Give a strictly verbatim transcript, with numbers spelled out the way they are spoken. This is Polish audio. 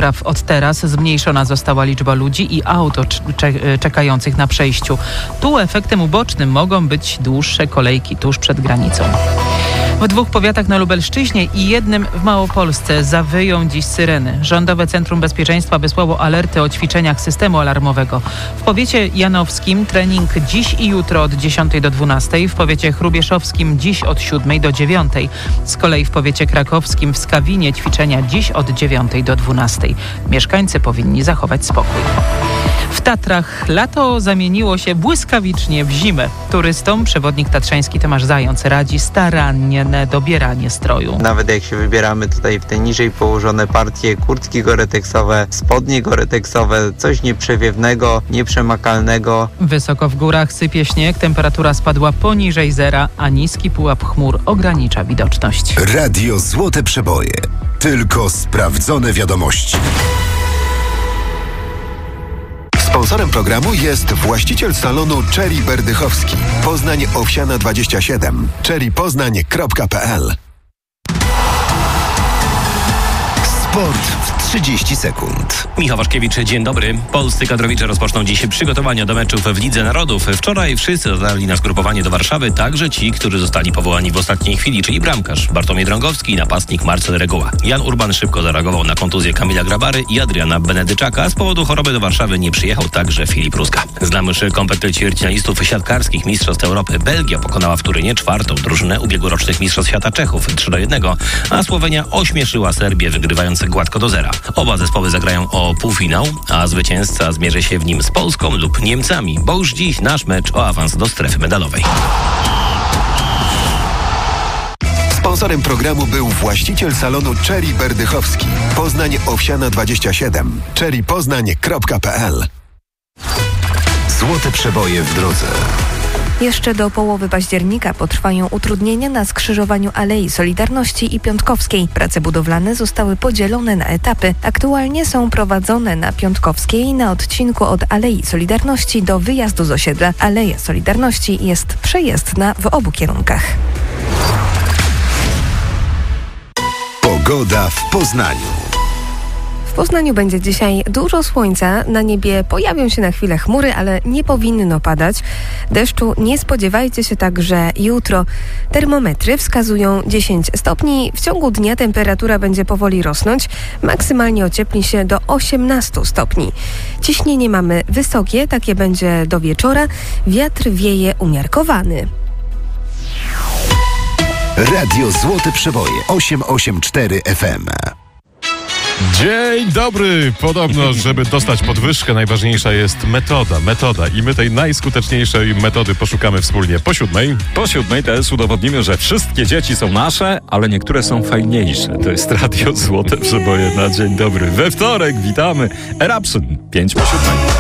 napraw. Od teraz zmniejszona została liczba ludzi i aut czekających na przejściu. Tu efektem ubocznym mogą być dłuższe kolejki tuż przed granicą. W dwóch powiatach na Lubelszczyźnie i jednym w Małopolsce zawyją dziś syreny. Rządowe Centrum Bezpieczeństwa wysłało alerty o ćwiczeniach systemu alarmowego. W powiecie janowskim trening dziś i jutro od dziesiątej do dwunastej, w powiecie chrubieszowskim dziś od siódmej do dziewiątej. Z kolei w powiecie krakowskim w Skawinie ćwiczenia dziś od dziewiątej do dwunastej. Mieszkańcy powinni zachować spokój. W Tatrach lato zamieniło się błyskawicznie w zimę. Turystom przewodnik tatrzański Tomasz Zając radzi starannie dobieranie stroju. Nawet jak się wybieramy tutaj w te niżej położone partie, kurtki goreteksowe, spodnie goreteksowe, coś nieprzewiewnego, nieprzemakalnego. Wysoko w górach sypie śnieg, temperatura spadła poniżej zera, a niski pułap chmur ogranicza widoczność. Radio Złote Przeboje. Tylko sprawdzone wiadomości. Sponsorem programu jest właściciel salonu Cherry Berdychowski. Poznań Owsiana dwadzieścia siedem. cherry poznań kropka p l. Sport w trzydzieści sekund. Michał Waszkiewicz, dzień dobry. Polscy kadrowicze rozpoczną dziś przygotowania do meczów w Lidze Narodów. Wczoraj wszyscy dotarli na zgrupowanie do Warszawy, także ci, którzy zostali powołani w ostatniej chwili, czyli bramkarz Bartłomiej Drągowski i napastnik Marcel Reguła. Jan Urban szybko zareagował na kontuzję Kamila Grabary i Adriana Benedyczaka. Z powodu choroby do Warszawy nie przyjechał także Filip Ruska. Znamy już komplet ćwierćfinalistów siatkarskich Mistrzostw Europy. Belgia pokonała w Turynie czwartą drużynę ubiegłorocznych Mistrzostw Świata Czechów trzy do jednego, a Słowenia ośmieszyła Serbię, wygrywając gładko do zera. Oba zespoły zagrają o półfinał, a zwycięzca zmierzy się w nim z Polską lub Niemcami, bo już dziś nasz mecz o awans do strefy medalowej. Sponsorem programu był właściciel salonu Cherry Berdychowski. Poznań Owsiana dwadzieścia siedem. cherry poznań kropka p l. Złote Przeboje w drodze. Jeszcze do połowy października potrwają utrudnienia na skrzyżowaniu Alei Solidarności i Piątkowskiej. Prace budowlane zostały podzielone na etapy. Aktualnie są prowadzone na Piątkowskiej na odcinku od Alei Solidarności do wyjazdu z osiedla. Aleja Solidarności jest przejezdna w obu kierunkach. Pogoda w Poznaniu. W Poznaniu będzie dzisiaj dużo słońca, na niebie pojawią się na chwilę chmury, ale nie powinno padać. Deszczu nie spodziewajcie się także jutro. Termometry wskazują dziesięć stopni. W ciągu dnia temperatura będzie powoli rosnąć. Maksymalnie ociepli się do osiemnastu stopni. Ciśnienie mamy wysokie, takie będzie do wieczora. Wiatr wieje umiarkowany. Radio Złote Przeboje osiem osiem cztery F M. Dzień dobry! Podobno, żeby dostać podwyżkę, najważniejsza jest metoda, metoda. I my tej najskuteczniejszej metody poszukamy wspólnie po siódmej. Po siódmej też udowodnimy, że wszystkie dzieci są nasze, ale niektóre są fajniejsze. To jest Radio Złote Przeboje na dzień dobry. We wtorek witamy Eruption, pięć po siódmej.